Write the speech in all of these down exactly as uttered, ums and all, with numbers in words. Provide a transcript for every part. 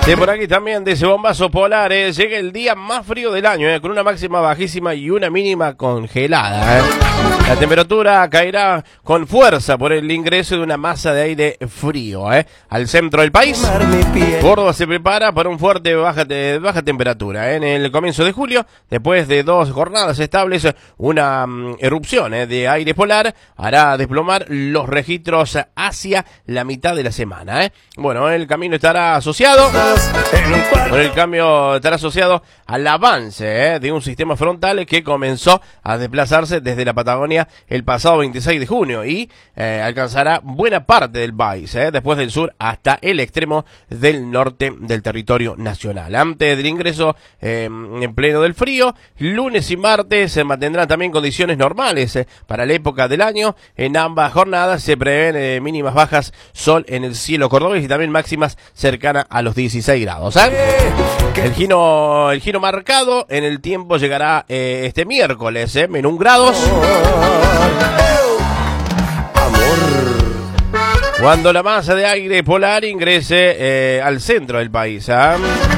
Sí, por aquí también dice bombazo polar, eh, llega el día más frío del año, eh, con una máxima bajísima y una mínima congelada. Eh. La temperatura caerá con fuerza por el ingreso de una masa de aire frío eh, al centro del país. Córdoba se prepara para un fuerte baja, de, baja temperatura. Eh. En el comienzo de julio, después de dos jornadas estables, una um, erupción eh, de aire polar hará desplomar los registros hacia la mitad de la semana. Eh. Bueno, el camino estará asociado... Por el cambio estará asociado al avance eh, de un sistema frontal que comenzó a desplazarse desde la Patagonia el pasado veintiséis de junio y eh, alcanzará buena parte del país, eh, después del sur hasta el extremo del norte del territorio nacional. Antes del ingreso eh, en pleno del frío, lunes y martes se mantendrán también condiciones normales eh, para la época del año. En ambas jornadas se prevén eh, mínimas bajas, sol en el cielo cordobés y también máximas cercanas a los dieciséis grados. ¿eh? El giro, el giro marcado en el tiempo llegará eh, este miércoles, ¿eh? Menos un grados. Cuando la masa de aire polar ingrese eh, al centro del país. ¿eh?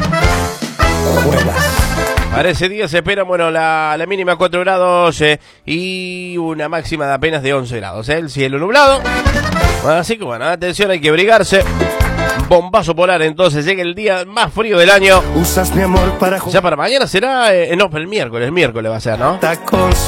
Para ese día se espera, bueno, la, la mínima cuatro grados eh, y una máxima de apenas de once grados. ¿eh? El cielo nublado. Así que bueno, atención, hay que abrigarse. Bombazo polar, entonces llega el día más frío del año. Usas mi amor para ya para mañana será, eh, no, para el miércoles, el miércoles va a ser, ¿no?